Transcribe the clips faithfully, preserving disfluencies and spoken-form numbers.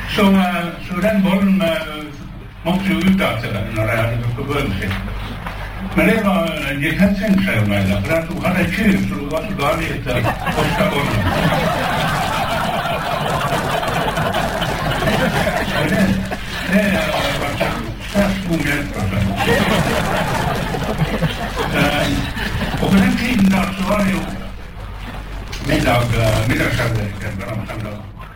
Så, så den bollen måtte jo ut av til den når jeg hadde gått på bønnsitt. Men det var de tettsyns seg jo meg da, for at hun hadde en kyr, så hun var så galt etter Oscar-bollen. Så det, det var svært god hjelp, altså. Og på den tiden da, så var det jo middag, middagsservering, hverandre.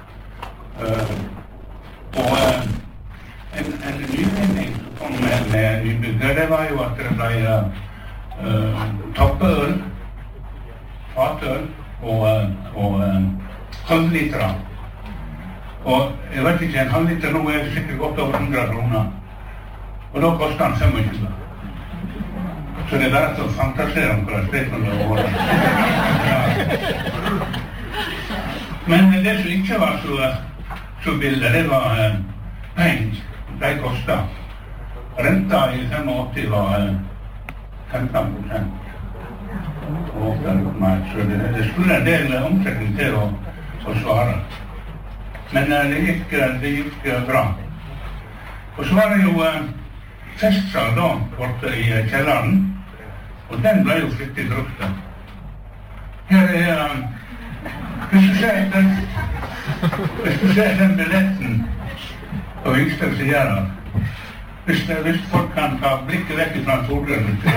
Og en, en nyvinning som kom med, med nybygger, det var jo at det ble uh, tappøl, fatøl og, og uh, halvliter. Og jeg vet ikke, en halvliter nå er sikkert godt over hundre kroner. Og da koster han femogtjue. Så det er bare til å fantasere om hva det er for noe år. Men det som ikke var så, så billig, det var uh, penger. De kostet. Renta i åttifem var uh, femten prosent. Og så det, det skulle en del omsetning til å, å svare. Men uh, det gikk, det gikk uh, bra. Og så var det jo uh, festsal da, borte i uh, kjelleren. Og den ble jo flittig drukket. Her er, um, hvis du ser den, hvis du ser den billetten på yngste sider, hvis, hvis folk kan ta blikket vekk fra solgrønnet til det.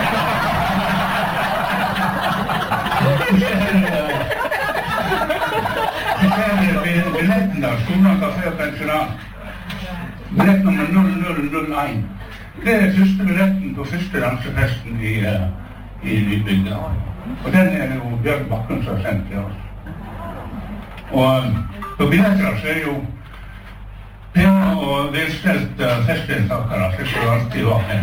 Hvis du ser billetten da, Skolen Kafé og Pensjonat, billett nummer null null null én. Det er første billetten på første dansefesten i, uh, i Nybygda. Og den er jo Bjørn Bakken som har sendt til oss. Og på billetter så er jo pene og velstelt uh, festdeltakere, så skal det alltid være med.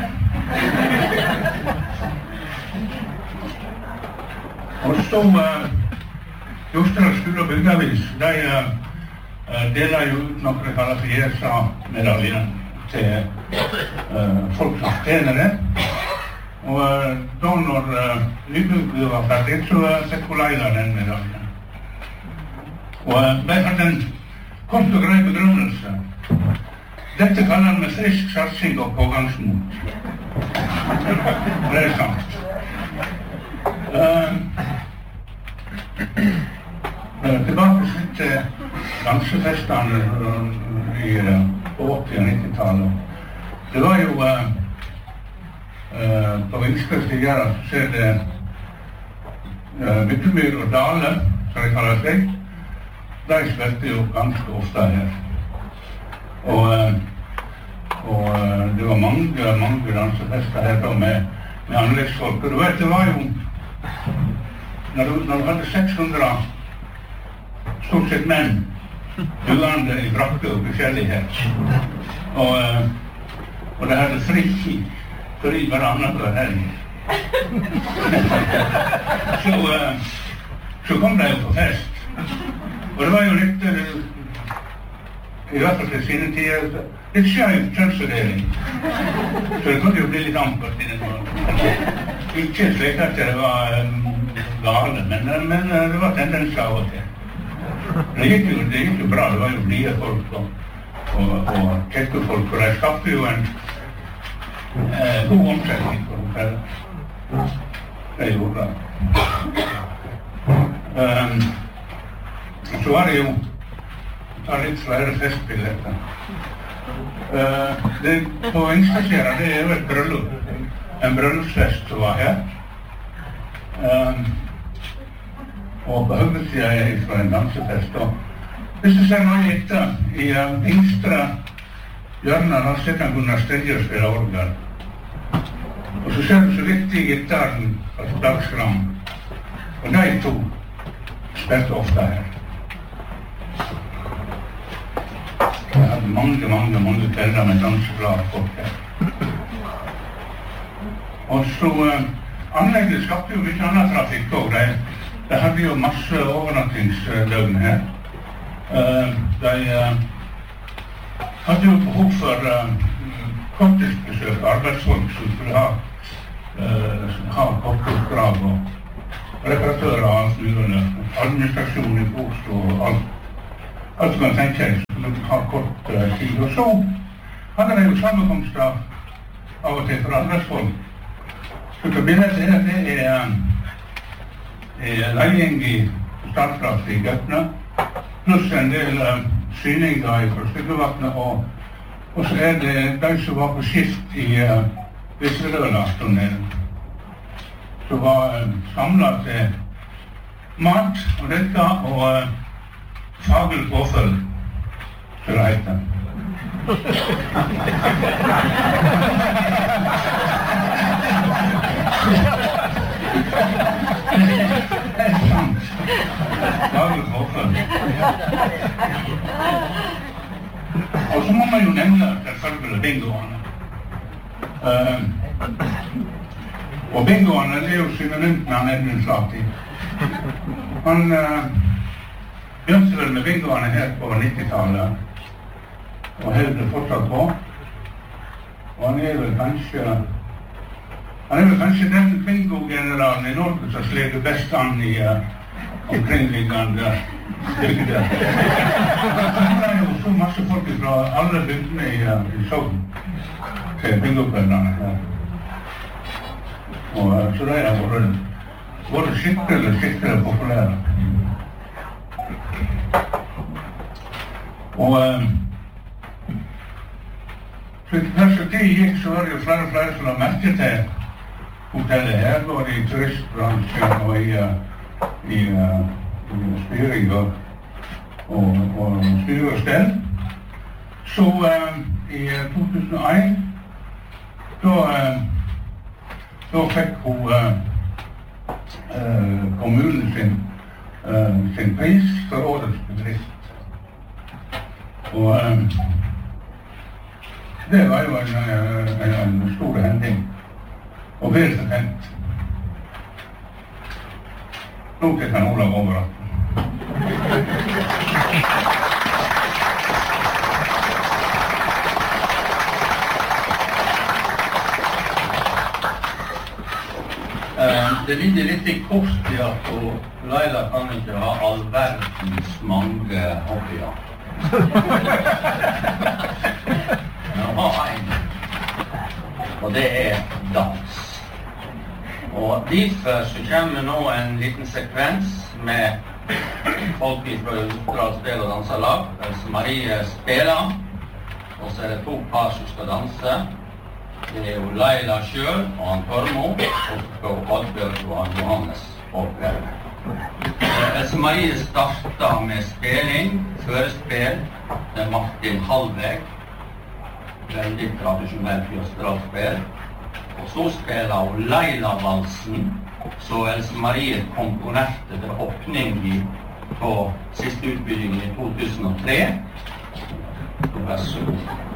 Og så uh, Jostedal skole og bygdavis, de uh, deler jo ut noe de kaller for Jesa-medaljen til uh, folk som tjener det. Og uh, da når uh, Nybygda var ferdig, så uh, fikk hun leida den medaljen. Og uh, de hadde en kort og grei begrunnelse. Dette kaller han med frisk satsing og pågangsmot. Det er sant. Uh, uh, tilbake til dansefestene i uh, åtti- og nitti-tallet. Det var jo uh, uh, på venstre stiger så ser det uh, Byttemyr og Dale, som det kaller seg. De spilte jo ganske ofte her. Og, uh, og uh, det var mange, mange dansefester her da med, med anleggsfolk. Og du vet, det var jo når du, når du hadde seks hundre stort sett menn duende i brakke og forskjellighet. Og, uh, og det hadde fri fri bare annet hver helg. så, uh, så kom de jo på fest. Og det var jo litt, uh, i hvert fall til sine tider, litt skjøy kjønnsfordeling. Så det kunne jo bli litt ampert i den måten. Ikke slik at det var um, gale, men, men uh, det var tendens av og til. Det gikk jo, det gikk jo bra, det var jo blide folk og, og, og kjekke folk, og de skapte jo en eh, god omsetning for dem selv. Det gjorde bra. Um, så var det jo ta litt flere festbilletter. Uh, det, på Vingstadskjæra, det er jo et bryllup, en bryllupsfest som var her. Um, og på høyresida er jeg fra en dansefest. Og hvis du ser noe etter, i uh, yngstre hjørnet, da sitter han Gunnar Stedje og spiller orgel. Og så ser du så vidt i gitaren, altså Dagsgram. Og de to spilte ofte her. Jeg hadde mange, mange, mange kvelder med danseglade folk her. Og så uh, anlegget skapte jo mye annen trafikk også. De, de hadde jo masse overnattingsdøgn her. Uh, de uh, hadde jo behov for uh, korttidsbesøk, arbeidsfolk som skulle ha, uh, ha korttidsoppdrag og reparatører og alt mulig. Administrasjon i Oslo og alt. Alt du kan tenke deg som ha kort uh, tid. Og så hadde jeg jo sammenkomster av og til for andres folk. Så til å begynne til det er, er leiding i startkraft i Gøtne, pluss en del uh, syninger fra Styggevatnet, og, og så er det de som var på skift i uh, Visserøla-tunnelen, som var uh, samlet til mat og dette, og uh, faglig påfølg, som det heter. Det er sant. Faglig påfølg. Og så må man jo nevne selvfølgelig bingoene. Uh, og bingoene er jo synonymt med han Edmund Slati. Han uh, begynte vel med bingoene her på nittitallet, og heldet fortsatt på. Og han er vel kanskje, han er vel kanskje den bingo-generalen i Norge som sleger best an i uh, omkringliggende bygder. Det er jo så masse folk fra alle bygdene i, uh, i Sogn til bingo-kveldene her. Og uh, så det er vært, vært skikkelig, skikkelig populære. Og uh, så etter første tid gikk, så var det jo flere og flere som la merke til hotellet her, både i turistbransjen og i, uh, i, uh, i styring og, og, og styre og stell. Så uh, i to tusen og en, da, uh, da fikk hun uh, uh, kommunen sin, uh, sin pris for årets bedrift. Og um, det var jo en, en, en stor hending, og vel fortent. Nå til kan Olav overratt. Det ligger litt i kort i at Laila kan ikke ha all verdens mange hobbyer. Jeg har en, og det er dans. Og derfor så kommer nå en liten sekvens med folk fra Utdragsspill og danselag. Else Marie spiller, og så er det to par som skal danse. Det er jo Laila selv og han Tormo, og så Oddbjørg og han Johannes Åkveld. Else Marie startet med spilling, førespill, med Martin Hallveg, veldig tradisjonelt Jøsterdalsspill. Og så spiller hun Laila-valsen, så Else Marie komponerte til åpning på siste utbygging i to tusen og tre. Vær så god.